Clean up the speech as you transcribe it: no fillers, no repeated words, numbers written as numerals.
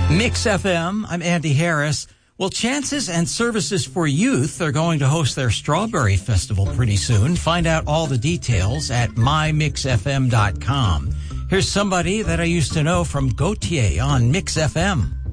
Mix FM, I'm Andy Harris. Well, Chances and Services for Youth are going to host their Strawberry Festival pretty soon. Find out all the details at mymixfm.com. Here's somebody that I used to know from Gautier on Mix FM.